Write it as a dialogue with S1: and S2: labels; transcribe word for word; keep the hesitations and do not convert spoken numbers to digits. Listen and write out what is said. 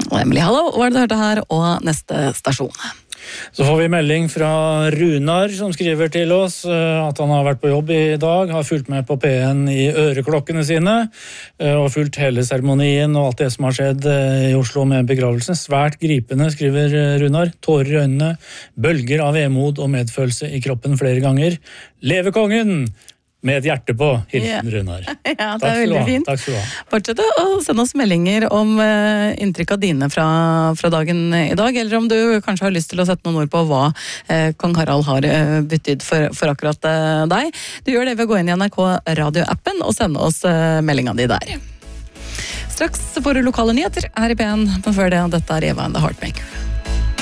S1: Emily, hallo, hva er det du hørte her, og neste stasjon?
S2: Så får vi melding fra Runar som skriver til oss at han har vært på jobb i dag, har fulgt med på P en i øreklokkene sine og fulgt hele seremonien og alt det som har skjedd i Oslo med begravelsen. Svært gripende, skriver Runar. Tårer i øynene, bølger av vemod og medfølelse i kroppen flere ganger. Leve kongen! Med et hjerte på, hilsen Runar.
S1: Ja, det er veldig fint.
S2: Takk skal du ha.
S1: Fortsett å sende oss meldinger om uh, inntrykk av dine fra, fra dagen i dag, eller om du kanskje har lyst til å sette noen ord på hva uh, Kong Harald har uh, betydd for, for akkurat uh, deg. Du gjør det ved å gå inn i N R K Radio-appen og sende oss uh, meldinga di der. Straks får du lokale nyheter her i P en, men før det, dette er Eva and the Heartmaker.